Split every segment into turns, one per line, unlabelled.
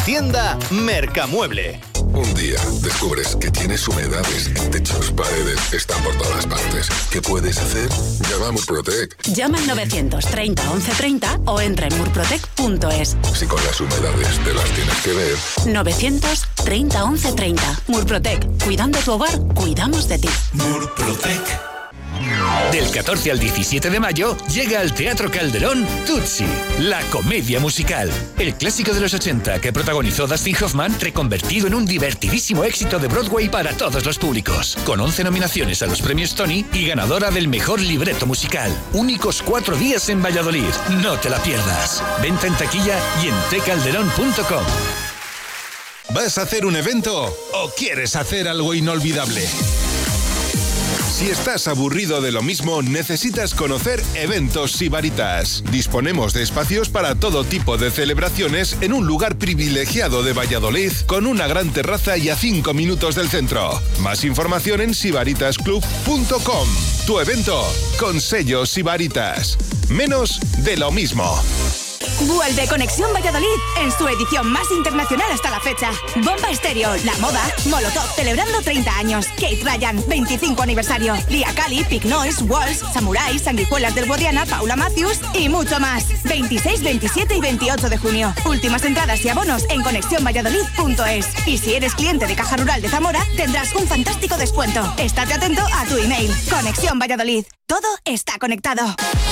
tienda Mercamueble.
Un día descubres que tienes humedades en techos, paredes, están por todas partes. ¿Qué puedes hacer? Llama a Murprotec.
Llama al 930 1130 o entra en murprotec.es.
Si con las humedades te las tienes que ver.
930 1130. Murprotec. Cuidando tu hogar, cuidamos de ti.
Murprotec. Del 14 al 17 de mayo llega al Teatro Calderón Tutsi, la comedia musical. El clásico de los 80 que protagonizó Dustin Hoffman, reconvertido en un divertidísimo éxito de Broadway para todos los públicos. Con 11 nominaciones a los premios Tony y ganadora del mejor libreto musical. Únicos 4 días en Valladolid. No te la pierdas. Venta en taquilla y en tcalderón.com.
¿Vas a hacer un evento o quieres hacer algo inolvidable? Si estás aburrido de lo mismo, necesitas conocer Eventos Sibaritas. Disponemos de espacios para todo tipo de celebraciones en un lugar privilegiado de Valladolid, con una gran terraza y a 5 minutos del centro. Más información en sibaritasclub.com. Tu evento con sello Sibaritas. Menos de lo mismo.
Vuelve Conexión Valladolid en su edición más internacional hasta la fecha. Bomba Estéreo, La Moda, Molotov celebrando 30 años, Kate Ryan, 25 aniversario, Lia Kali, Pig Noise, Walls, Samurai, Sanguijuelas del Guadiana, Paula Matthews y mucho más. 26, 27 y 28 de junio. Últimas entradas y abonos en conexionvalladolid.es. Y si eres cliente de Caja Rural de Zamora, tendrás un fantástico descuento. Estate atento a tu email. Conexión Valladolid. Todo está conectado.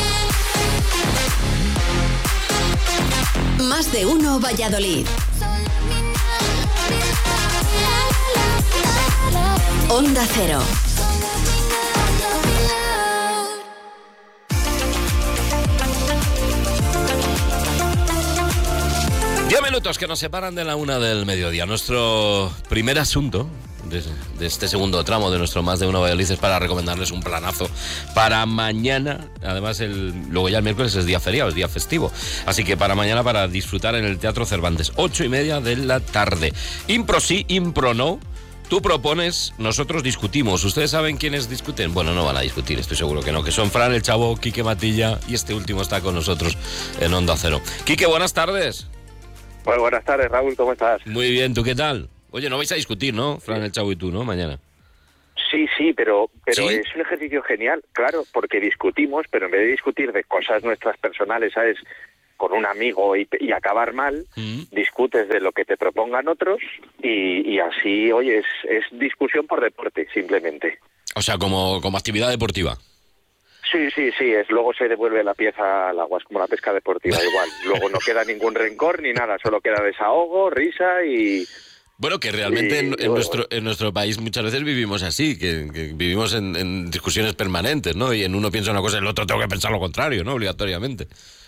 Más de uno Valladolid. Onda Cero.
Diez minutos que nos separan de la 1 del mediodía. Nuestro primer asunto de este segundo tramo de nuestro Más de Uno Valladolid es para recomendarles un planazo para mañana. Además, luego ya el miércoles es día feriado, es día festivo. Así que para mañana, para disfrutar en el Teatro Cervantes, 8:30 de la tarde. Impro sí, impro no. Tú propones, nosotros discutimos. ¿Ustedes saben quiénes discuten? Bueno, no van a discutir, estoy seguro que no. Que son Fran, el Chavo, Quique Matilla y este último está con nosotros en Onda Cero. Quique, buenas tardes.
Pues buenas tardes, Raúl, ¿cómo estás?
Muy bien, ¿tú qué tal? Oye, no vais a discutir, ¿no? Fran, el Chavo y tú, ¿no? Mañana.
Sí, pero
¿Sí?
Es un ejercicio genial, claro, porque discutimos, pero en vez de discutir de cosas nuestras personales, ¿sabes?, con un amigo y acabar mal, discutes de lo que te propongan otros y así, oye, es discusión por deporte, simplemente.
O sea, como actividad deportiva.
Sí, luego se devuelve la pieza al agua, es como la pesca deportiva, igual. Luego no queda ningún rencor ni nada, solo queda desahogo, risa y...
Bueno, que realmente en nuestro país muchas veces vivimos así, que vivimos en discusiones permanentes, ¿no? Y en uno piensa una cosa y el otro tengo que pensar lo contrario, ¿no? Obligatoriamente.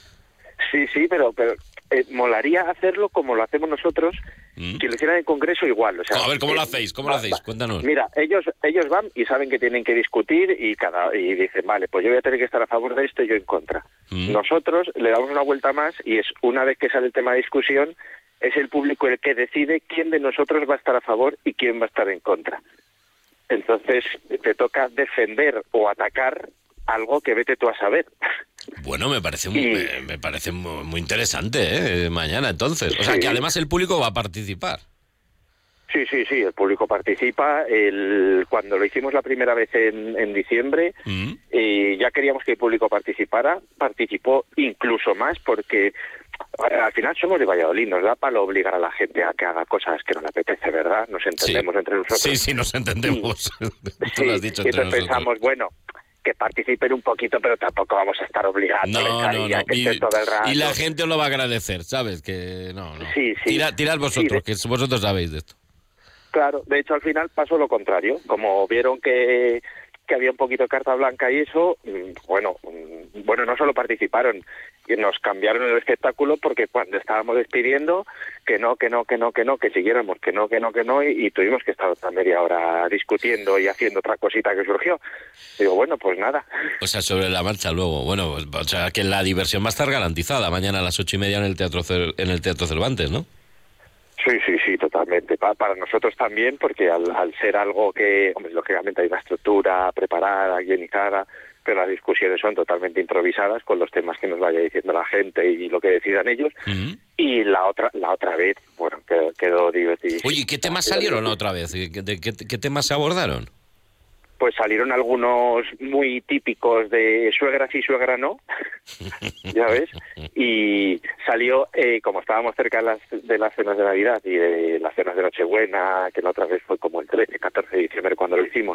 Sí, pero molaría hacerlo como lo hacemos nosotros, que lo hicieran en el Congreso igual. O sea,
a ver, ¿cómo lo hacéis? Cuéntanos.
Mira, ellos van y saben que tienen que discutir y dicen, vale, pues yo voy a tener que estar a favor de esto y yo en contra. Nosotros le damos una vuelta más y es una vez que sale el tema de discusión, es el público el que decide quién de nosotros va a estar a favor y quién va a estar en contra. Entonces, te toca defender o atacar algo que vete tú a saber.
Bueno, me parece muy interesante, mañana entonces. O sea, que además el público va a participar.
Sí, el público participa. Cuando lo hicimos la primera vez en diciembre, ya queríamos que el público participó incluso más porque al final somos de Valladolid, nos da palo obligar a la gente a que haga cosas que no le apetece, ¿verdad? Nos entendemos entre nosotros.
Sí, nos entendemos. Tú lo has dicho entre nosotros.
Pensamos, bueno, que participen un poquito, pero tampoco vamos a estar obligándoles a que estén todo el rato.
Y la gente os lo va a agradecer, ¿sabes? Que no.
Sí.
Tirad vosotros, que vosotros sabéis de esto.
Claro, de hecho al final pasó lo contrario. Como vieron que había un poquito de carta blanca y eso, bueno, no solo participaron, nos cambiaron el espectáculo porque cuando estábamos despidiendo, que siguiéramos, que no, y tuvimos que estar otra media hora discutiendo y haciendo otra cosita que surgió. Digo, bueno, pues nada.
O sea, sobre la marcha luego, bueno, o sea, que la diversión va a estar garantizada mañana a las 8:30 en el Teatro Cervantes, ¿no?
Sí, totalmente. Para nosotros también, porque al ser algo que, hombre, lógicamente hay una estructura preparada, guionizada, pero las discusiones son totalmente improvisadas con los temas que nos vaya diciendo la gente y lo que decidan ellos. Y la otra vez, bueno, quedó divertido.
Oye, ¿qué temas salieron la otra vez? ¿Qué temas se abordaron?
Pues salieron algunos muy típicos de suegras y suegra no, ya ves, y salió, como estábamos cerca de las cenas de Navidad y de las cenas de Nochebuena, que la otra vez fue como el 13, 14 de diciembre cuando lo hicimos,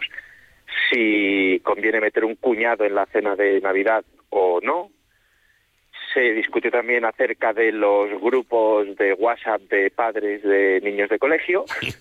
si conviene meter un cuñado en la cena de Navidad o no. Se discutió también acerca de los grupos de WhatsApp de padres de niños de colegio,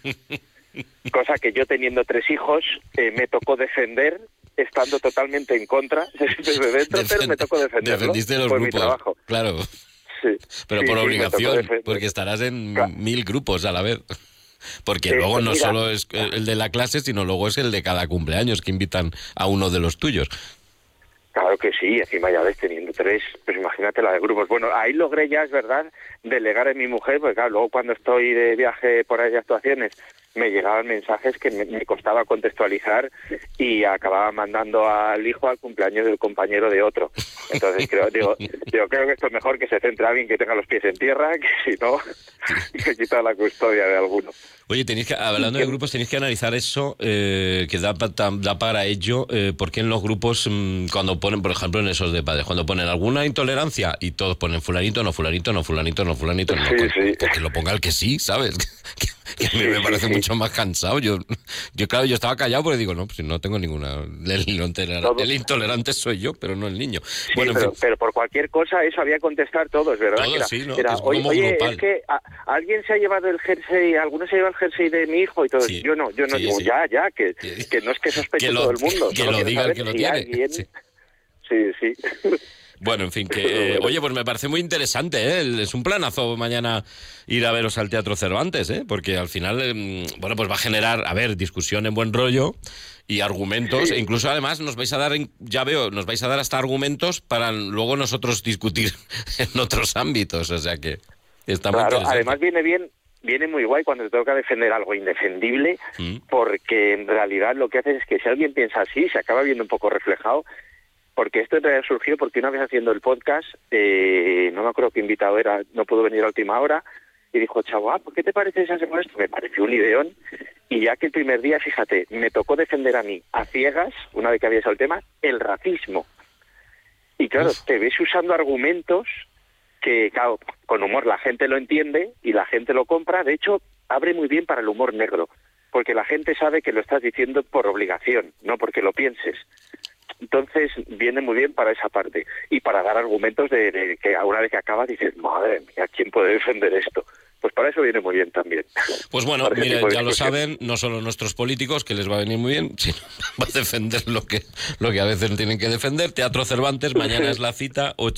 cosa que yo teniendo 3 hijos me tocó defender, estando totalmente en contra desde dentro, pero me tocó defenderlo.
Defendiste los
por
grupos,
mi trabajo.
claro.
Sí,
pero
sí,
por
sí,
obligación, porque estarás en 1000 grupos a la vez. Porque luego no solo es el de la clase, sino luego es el de cada cumpleaños que invitan a uno de los tuyos.
Claro que sí, encima ya ves, teniendo 3, pues imagínate la de grupos. Bueno, ahí logré ya, es verdad, delegar en mi mujer, porque claro, luego cuando estoy de viaje por ahí de actuaciones, me llegaban mensajes que me costaba contextualizar y acababa mandando al hijo al cumpleaños del compañero de otro. Entonces creo que esto es mejor que se centre alguien que tenga los pies en tierra, que si no, se quita la custodia de alguno.
Oye, hablando de grupos, tenéis que analizar eso, que da para ello, porque en los grupos, cuando ponen, por ejemplo, en esos de padres, cuando ponen alguna intolerancia y todos ponen fulanito, no fulanito, no fulanito, no fulanito, no, que lo ponga el que sí, ¿sabes? Que a mí me parece mucho más cansado. Yo estaba callado porque digo, no, pues no tengo ninguna. El intolerante soy yo, pero no el niño.
Sí,
bueno,
pero por cualquier cosa eso había que contestar todos, ¿verdad?
Todos, sí, ¿no?
Era,
Es como
oye,
grupal.
es que alguien se ha llevado el jersey, alguno se ha llevado el jersey de mi hijo y todo.
Sí.
Yo no,
Sí,
digo,
sí.
ya, que no es que sospeche todo el mundo.
Que
solo
lo
quiero
diga el
saber
que lo
si
tiene.
alguien...
Sí.
Sí.
Bueno, en fin, oye, pues me parece muy interesante, ¿eh? Es un planazo mañana ir a veros al Teatro Cervantes, ¿eh? Porque al final, pues va a generar, discusión en buen rollo y argumentos, e incluso además nos vais a dar hasta argumentos para luego nosotros discutir en otros ámbitos, o sea que está muy interesante.
Además viene muy guay cuando te toca defender algo indefendible, porque en realidad lo que haces es que si alguien piensa así, se acaba viendo un poco reflejado. Porque esto en realidad surgió porque una vez haciendo el podcast, no me acuerdo qué invitado era, no pudo venir a última hora, y dijo, chavo, ¿por qué te parece esa semana esto? Me pareció un ideón, y ya que el primer día, fíjate, me tocó defender a mí, a ciegas, una vez que había salido el tema, el racismo. Y claro, te ves usando argumentos que, claro, con humor la gente lo entiende y la gente lo compra. De hecho, abre muy bien para el humor negro, porque la gente sabe que lo estás diciendo por obligación, no porque lo pienses. Entonces viene muy bien para esa parte y para dar argumentos de que una vez que acaba dices, madre mía, ¿quién puede defender esto? Pues para eso viene muy bien también.
Pues bueno, mire, ya lo saben, no solo nuestros políticos, que les va a venir muy bien, sino va a defender lo que a veces tienen que defender. Teatro Cervantes, mañana es la cita, 8